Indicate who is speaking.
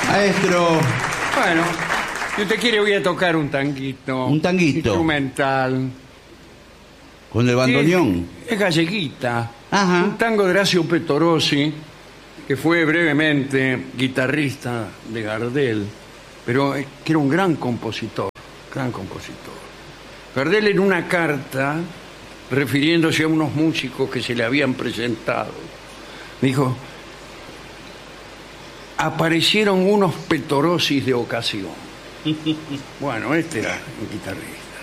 Speaker 1: Maestro,
Speaker 2: Bueno, si usted quiere voy a tocar un tanguito.
Speaker 1: Un tanguito.
Speaker 2: Instrumental.
Speaker 1: con el bandoneón.
Speaker 2: Es galleguita.
Speaker 1: Ajá.
Speaker 2: Un tango de Horacio Petorossi, que fue brevemente guitarrista de Gardel, pero que era un gran compositor. Gran compositor. Gardel, en una carta, refiriéndose a unos músicos que se le habían presentado, dijo: aparecieron unos Petorossis de ocasión. Bueno, este era un guitarrista.